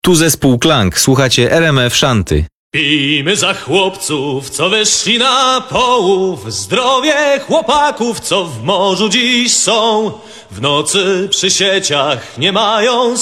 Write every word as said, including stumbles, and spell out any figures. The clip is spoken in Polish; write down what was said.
Tu zespół Klank, słuchacie R M F Szanty. Pijmy za chłopców, co weszli na połów, zdrowie chłopaków, co w morzu dziś są. W nocy przy sieciach nie mają